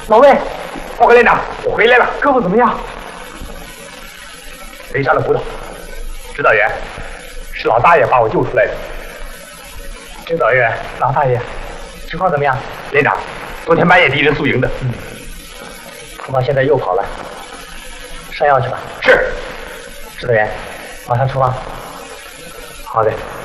老魏， 报告连长，我回来了， 胳膊怎么样？ 没伤了骨头。指导员，是老大爷把我救出来的。指导员， 老大爷，情况怎么样？ 连长，昨天半夜敌人宿营的。 恐怕现在又跑了。上药去吧。 是。 指导员，马上出发。 好的。